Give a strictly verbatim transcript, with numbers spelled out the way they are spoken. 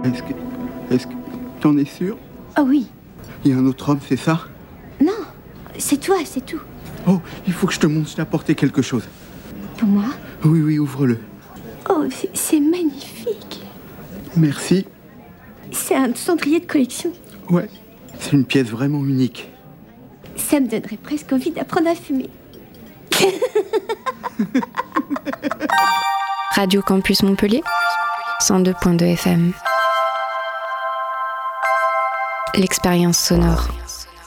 Est-ce que... Est-ce que... T'en es sûr? Oh oui. Il y a un autre homme, c'est ça? Non, c'est toi, c'est tout. Oh, il faut que je te montre, je t'ai apporté quelque chose. Pour moi? Oui, oui, ouvre-le. Oh, c'est, c'est magnifique. Merci. C'est un cendrier de collection. Ouais, c'est une pièce vraiment unique. Ça me donnerait presque envie d'apprendre à fumer. Radio Campus Montpellier, cent deux virgule deux F M. L'expérience sonore.